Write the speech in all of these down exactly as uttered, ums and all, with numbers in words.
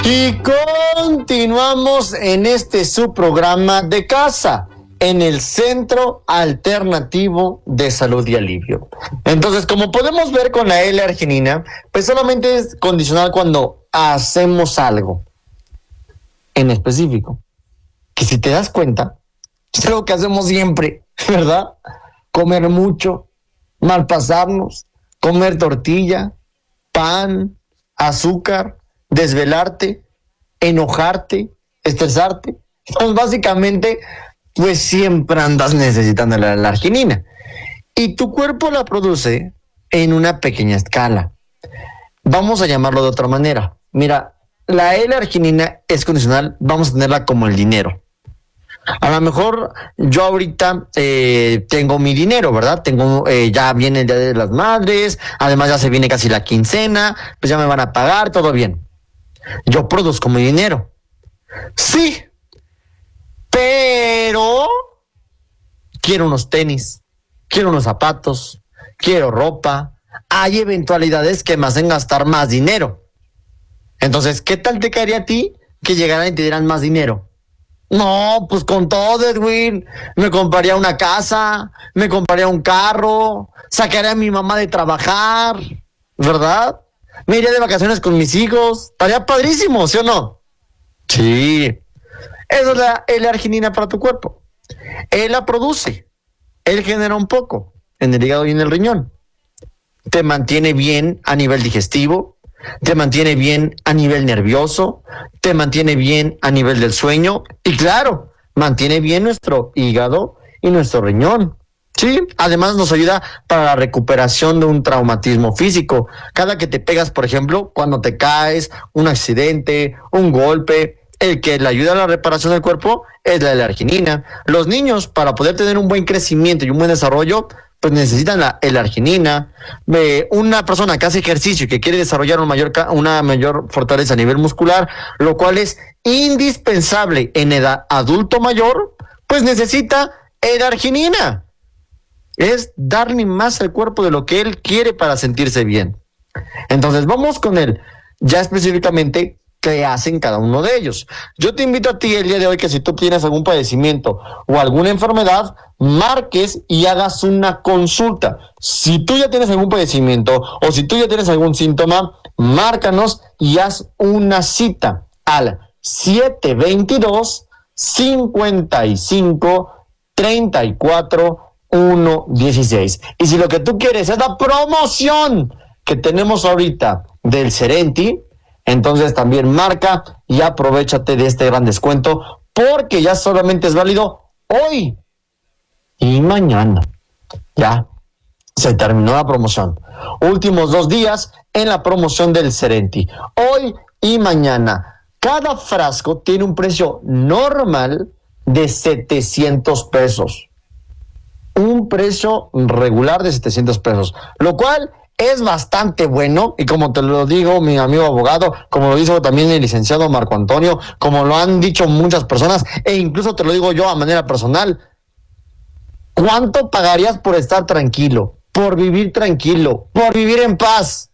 Y continuamos en este subprograma de casa, en el Centro Alternativo de Salud y Alivio. Entonces, como podemos ver con la L-arginina, pues solamente es condicional cuando hacemos algo en específico. Que si te das cuenta, es algo que hacemos siempre, ¿verdad? Comer mucho, malpasarnos, comer tortilla, pan, azúcar, desvelarte, enojarte, estresarte. Entonces, básicamente, pues siempre andas necesitando la, la arginina. Y tu cuerpo la produce en una pequeña escala. Vamos a llamarlo de otra manera. Mira, la L-arginina es condicional, vamos a tenerla como el dinero. A lo mejor yo ahorita eh, tengo mi dinero, ¿verdad? Tengo, eh, ya viene el Día de las Madres, además ya se viene casi la quincena, pues ya me van a pagar, todo bien. Yo produzco mi dinero. Sí, pero quiero unos tenis, quiero unos zapatos, quiero ropa. Hay eventualidades que me hacen gastar más dinero. Entonces, ¿qué tal te caería a ti que llegaran y te dieran más dinero? No, pues con todo, Edwin. Me compraría una casa, me compraría un carro, sacaría a mi mamá de trabajar, ¿verdad? Me iría de vacaciones con mis hijos. Estaría padrísimo, ¿sí o no? Sí. Esa es la L-arginina para tu cuerpo. Él la produce. Él genera un poco en el hígado y en el riñón. Te mantiene bien a nivel digestivo, te mantiene bien a nivel nervioso, te mantiene bien a nivel del sueño y claro, mantiene bien nuestro hígado y nuestro riñón. Sí, además nos ayuda para la recuperación de un traumatismo físico. Cada que te pegas, por ejemplo, cuando te caes, un accidente, un golpe, el que le ayuda a la reparación del cuerpo es la L-arginina. Los niños, para poder tener un buen crecimiento y un buen desarrollo, pues necesitan la L-arginina. Eh, una persona que hace ejercicio y que quiere desarrollar una mayor, una mayor fortaleza a nivel muscular, lo cual es indispensable en edad adulto mayor, pues necesita L-arginina. Es darle más al cuerpo de lo que él quiere para sentirse bien. Entonces vamos con él, ya específicamente qué hacen cada uno de ellos. Yo te invito a ti el día de hoy que si tú tienes algún padecimiento o alguna enfermedad, marques y hagas una consulta. Si tú ya tienes algún padecimiento o si tú ya tienes algún síntoma, márcanos y haz una cita al siete veintidós, cincuenta y cinco, treinta y cuatro, uno dieciséis. Y si lo que tú quieres es la promoción que tenemos ahorita del Serenti, entonces también marca y aprovéchate de este gran descuento porque ya solamente es válido hoy y mañana. Ya se terminó la promoción. Últimos dos días en la promoción del Serenti. Hoy y mañana. Cada frasco tiene un precio normal de setecientos pesos. Un precio regular de setecientos pesos, lo cual es bastante bueno, y como te lo digo mi amigo abogado, como lo dijo también el licenciado Marco Antonio, como lo han dicho muchas personas, e incluso te lo digo yo a manera personal, ¿cuánto pagarías por estar tranquilo, por vivir tranquilo, por vivir en paz?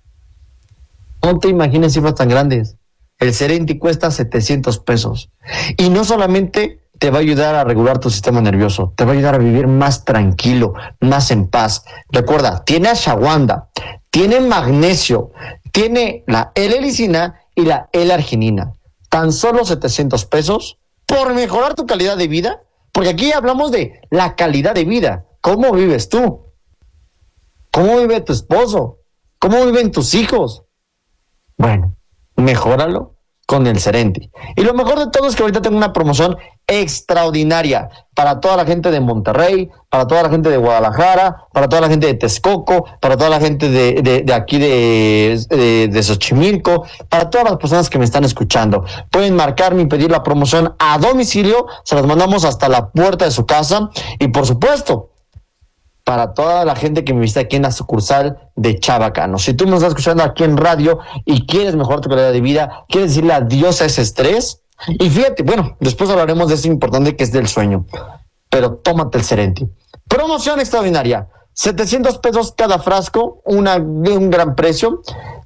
No te imagines cifras tan grandes. El Serenti cuesta setecientos pesos, y no solamente te va a ayudar a regular tu sistema nervioso, te va a ayudar a vivir más tranquilo, más en paz. Recuerda, tiene ashwagandha, tiene magnesio, tiene la L-lisina y la L-arginina. Tan solo setecientos pesos por mejorar tu calidad de vida, porque aquí hablamos de la calidad de vida. ¿Cómo vives tú? ¿Cómo vive tu esposo? ¿Cómo viven tus hijos? Bueno, mejóralo con el Serenti. Y lo mejor de todo es que ahorita tengo una promoción extraordinaria para toda la gente de Monterrey, para toda la gente de Guadalajara, para toda la gente de Texcoco, para toda la gente de, de, de aquí de, de, de Xochimilco, para todas las personas que me están escuchando. Pueden marcarme y pedir la promoción a domicilio, se las mandamos hasta la puerta de su casa y por supuesto, para toda la gente que me visita aquí en la sucursal de Chabacano. Si tú me estás escuchando aquí en radio y quieres mejorar tu calidad de vida, quieres decirle adiós a ese estrés, y fíjate, bueno, después hablaremos de eso importante que es del sueño, pero tómate el Serenti. Promoción extraordinaria, setecientos pesos cada frasco, una, un gran precio.